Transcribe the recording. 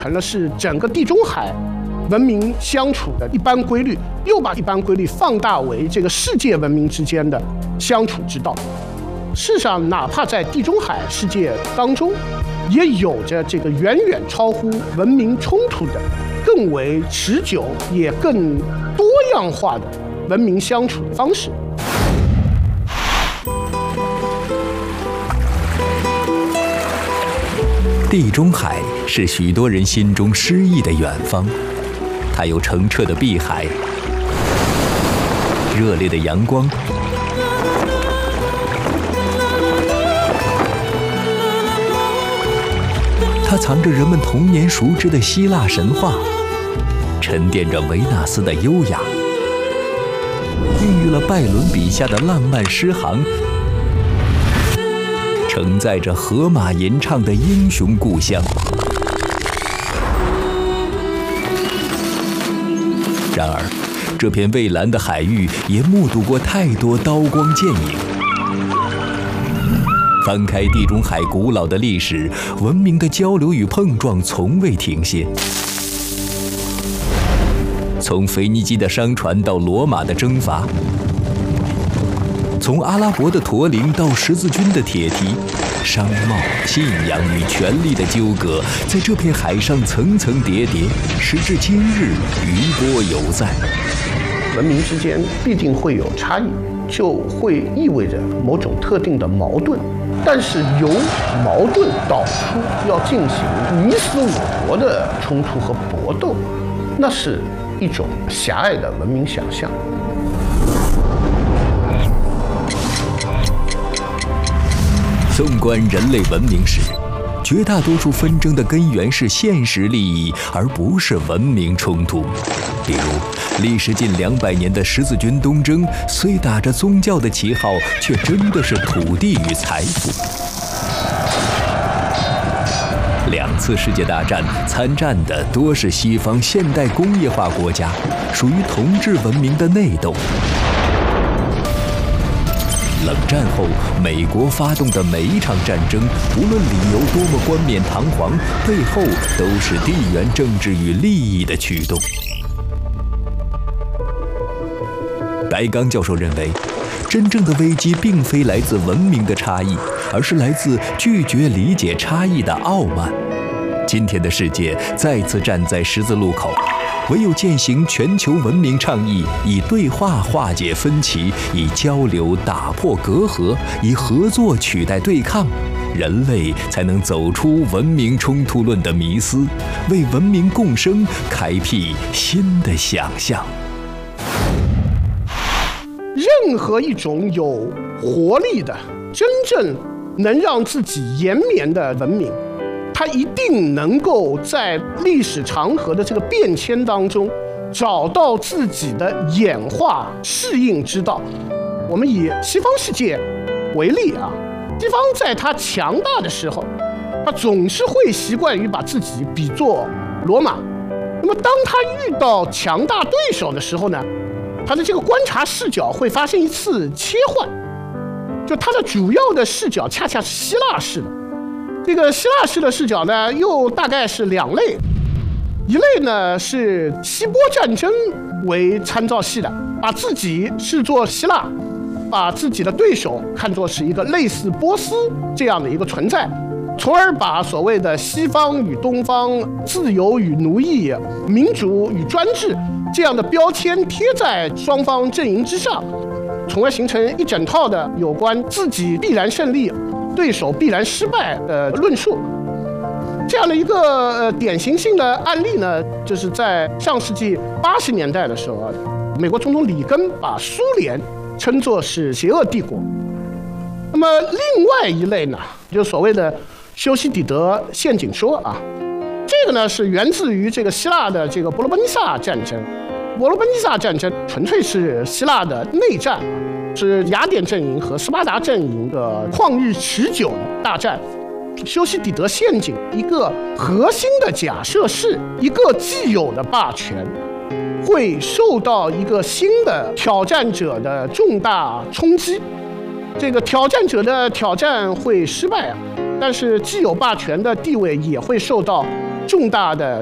成了是整个地中海文明相处的一般规律，又把一般规律放大为这个世界文明之间的相处之道。事实上，哪怕在地中海世界当中，也有着这个远远超乎文明冲突的、更为持久也更多样化的文明相处的方式。 地中海是许多人心中诗意的远方，它有澄澈的碧海、热烈的阳光、它藏着人们童年熟知的希腊神话，沉淀着维纳斯的优雅，孕育了拜伦笔下的浪漫诗行，承载着荷马吟唱的英雄故乡。然而，这片蔚蓝的海域也目睹过太多刀光剑影。翻开地中海古老的历史，文明的交流与碰撞从未停歇。从腓尼基的商船到罗马的征伐，从阿拉伯的驼铃到十字军的铁蹄，商贸、信仰与权力的纠葛，在这片海上层层叠叠，时至今日余波犹在。 文明之间必定会有差异，就会意味着某种特定的矛盾。但是由矛盾导出要进行你死我活的冲突和搏斗，那是一种狭隘的文明想象。 纵观人类文明史，绝大多数纷争的根源是现实利益，而不是文明冲突。比如，历时近200年的十字军东征，虽打着宗教的旗号，却真的是土地与财富。2次世界大战参战的多是西方现代工业化国家，属于同质文明的内斗。冷战后，美国发动的每一场战争，无论理由多么冠冕堂皇，背后都是地缘政治与利益的驱动。白刚教授认为，真正的危机并非来自文明的差异，而是来自拒绝理解差异的傲慢。今天的世界再次站在十字路口，唯有践行全球文明倡议，以对话化解分歧，以交流打破隔阂，以合作取代对抗，人类才能走出文明冲突论的迷思，为文明共生开辟新的想象。 任何一种有活力的、真正能让自己延绵的文明，它一定能够在历史长河的这个变迁当中找到自己的演化适应之道。我们以西方世界为例啊，西方在它强大的时候，它总是会习惯于把自己比作罗马。那么当它遇到强大对手的时候呢，它的这个观察视角会发生一次切换，就它的主要的视角恰恰是希腊式的。这个希腊式的视角呢，又大概是2类，一类呢是希波战争为参照系的，把自己视作希腊，把自己的对手看作是一个类似波斯这样的一个存在，从而把所谓的西方与东方、自由与奴役、民主与专制这样的标签贴在双方阵营之上，从而形成一整套的有关自己必然胜利、对手必然失败的论述。这样的一个典型性的案例呢，就是在上世纪80年代的时候，美国总统里根把苏联称作是邪恶帝国。那么另外一类呢，就是所谓的修昔底德陷阱说啊，这个呢是源自于这个希腊的这个伯罗奔尼撒战争。伯罗奔尼撒战争纯粹是希腊的内战，是雅典阵营和斯巴达阵营的旷日持久的大战。修昔底德陷阱一个核心的假设是，一个既有的霸权会受到一个新的挑战者的重大冲击，这个挑战者的挑战会失败啊，但是既有霸权的地位也会受到重大的